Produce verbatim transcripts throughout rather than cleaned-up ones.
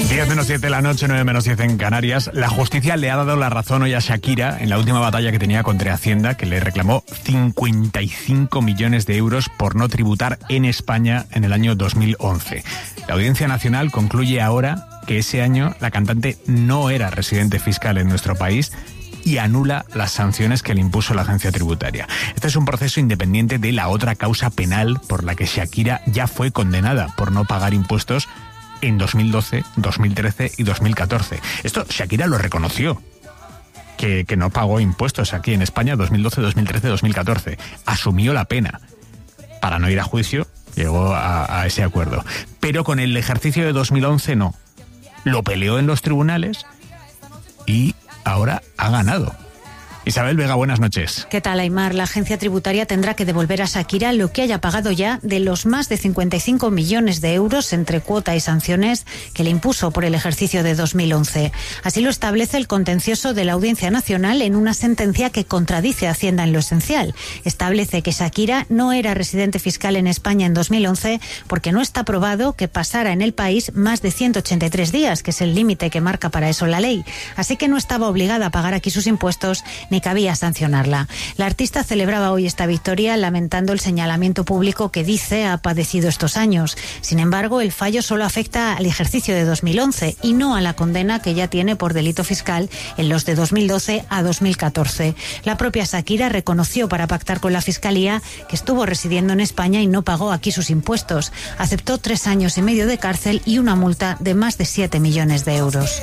diez menos siete de la noche, nueve menos diez en Canarias. La justicia le ha dado la razón hoy a Shakira en la última batalla que tenía contra Hacienda, que le reclamó cincuenta y cinco millones de euros por no tributar en España en el año dos mil once. La Audiencia Nacional concluye ahora que ese año la cantante no era residente fiscal en nuestro país y anula las sanciones que le impuso la agencia tributaria. Este es un proceso independiente de la otra causa penal por la que Shakira ya fue condenada por no pagar impuestos en dos mil doce, dos mil trece y dos mil catorce. Esto Shakira lo reconoció, que, que no pagó impuestos aquí en España dos mil doce, dos mil trece, dos mil catorce. Asumió la pena. Para no ir a juicio, llegó a, a ese acuerdo. Pero con el ejercicio de dos mil once no. Lo peleó en los tribunales y ahora ha ganado. Isabel Vega, buenas noches. ¿Qué tal, Aimar? La agencia tributaria tendrá que devolver a Shakira lo que haya pagado ya de los más de cincuenta y cinco millones de euros entre cuota y sanciones que le impuso por el ejercicio de dos mil once. Así lo establece el contencioso de la Audiencia Nacional en una sentencia que contradice a Hacienda en lo esencial. Establece que Shakira no era residente fiscal en España en dos mil once porque no está probado que pasara en el país más de ciento ochenta y tres días, que es el límite que marca para eso la ley. Así que no estaba obligada a pagar aquí sus impuestos ni cabía sancionarla. La artista celebraba hoy esta victoria lamentando el señalamiento público que dice ha padecido estos años. Sin embargo, el fallo solo afecta al ejercicio de dos mil once y no a la condena que ya tiene por delito fiscal en los de dos mil doce a dos mil catorce. La propia Shakira reconoció para pactar con la Fiscalía que estuvo residiendo en España y no pagó aquí sus impuestos. Aceptó tres años y medio de cárcel y una multa de más de siete millones de euros.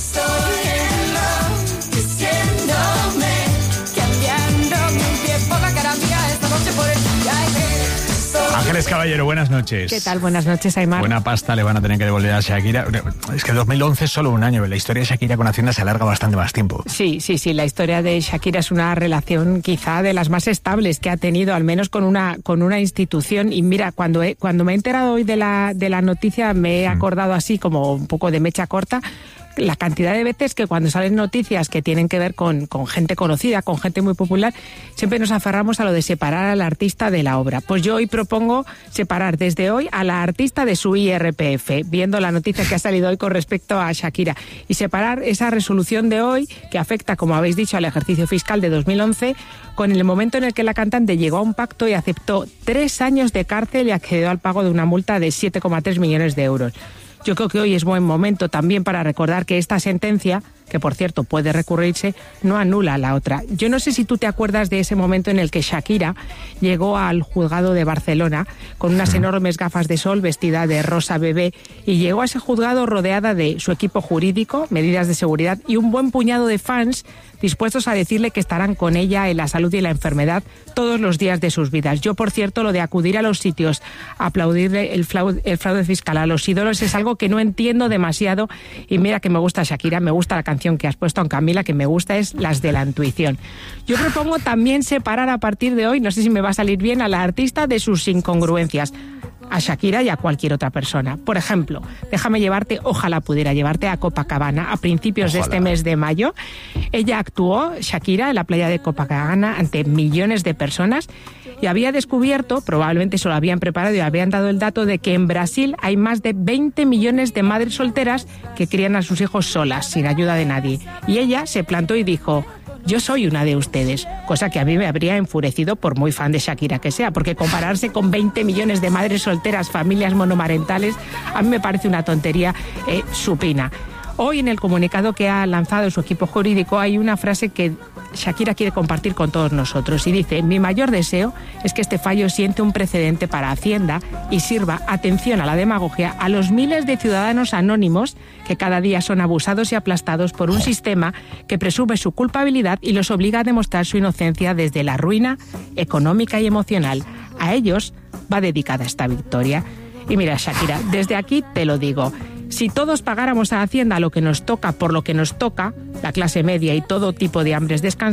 Ángeles Caballero, buenas noches. ¿Qué tal? Buenas noches, Aimar. Buena pasta le van a tener que devolver a Shakira. Es que dos mil once es solo un año, la historia de Shakira con Hacienda se alarga bastante más tiempo. Sí, sí, sí, la historia de Shakira es una relación quizá de las más estables que ha tenido, al menos con una con una institución. Y mira, cuando he, cuando me he enterado hoy de la, de la noticia me he acordado así como un poco de mecha corta, la cantidad de veces que cuando salen noticias que tienen que ver con, con gente conocida, con gente muy popular, siempre nos aferramos a lo de separar al artista de la obra. Pues yo hoy propongo separar desde hoy a la artista de su I R P F, viendo la noticia que ha salido hoy con respecto a Shakira, y separar esa resolución de hoy que afecta, como habéis dicho, al ejercicio fiscal de dos mil once, con el momento en el que la cantante llegó a un pacto y aceptó tres años de cárcel y accedió al pago de una multa de siete coma tres millones de euros. Yo creo que hoy es buen momento también para recordar que esta sentencia, que por cierto puede recurrirse, no anula la otra. Yo no sé si tú te acuerdas de ese momento en el que Shakira llegó al juzgado de Barcelona con unas enormes gafas de sol, vestida de rosa bebé, y llegó a ese juzgado rodeada de su equipo jurídico, medidas de seguridad y un buen puñado de fans dispuestos a decirle que estarán con ella en la salud y la enfermedad todos los días de sus vidas. Yo, por cierto, lo de acudir a los sitios, a aplaudirle el fraude, el fraude fiscal a los ídolos es algo que no entiendo demasiado, y mira que me gusta Shakira, me gusta la canción que has puesto, aunque a mí la que me gusta es Las de la Intuición. Yo propongo también separar a partir de hoy, no sé si me va a salir bien, a la artista de sus incongruencias, a Shakira y a cualquier otra persona. Por ejemplo, déjame llevarte, ojalá pudiera llevarte a Copacabana a principios ojalá. de este mes de mayo. Ella actuó, Shakira, en la playa de Copacabana ante millones de personas y había descubierto, probablemente se lo habían preparado y habían dado el dato de que en Brasil hay más de veinte millones de madres solteras que crían a sus hijos solas, sin ayuda de nadie. Y ella se plantó y dijo: yo soy una de ustedes, cosa que a mí me habría enfurecido por muy fan de Shakira que sea, porque compararse con veinte millones de madres solteras, familias monomarentales, a mí me parece una tontería eh, supina. Hoy en el comunicado que ha lanzado su equipo jurídico hay una frase que Shakira quiere compartir con todos nosotros y dice: mi mayor deseo es que este fallo siente un precedente para Hacienda y sirva, atención a la demagogia, a los miles de ciudadanos anónimos que cada día son abusados y aplastados por un sistema que presume su culpabilidad y los obliga a demostrar su inocencia desde la ruina económica y emocional. A ellos va dedicada esta victoria. Y mira, Shakira, desde aquí te lo digo. Si todos pagáramos a Hacienda lo que nos toca por lo que nos toca, la clase media y todo tipo de hambres descansadas,